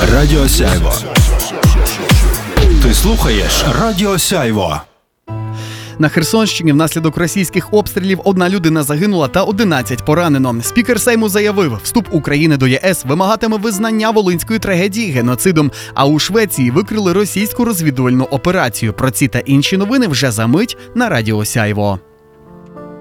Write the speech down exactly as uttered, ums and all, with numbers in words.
Радіо Сяйво. Ти слухаєш Радіо Сяйво. На Херсонщині внаслідок російських обстрілів одна людина загинула та одинадцять поранено. Спікер Сейму заявив, вступ України до ЄС вимагатиме визнання волинської трагедії геноцидом. А у Швеції викрили російську розвідувальну операцію. Про ці та інші новини вже за мить на Радіо Сяйво.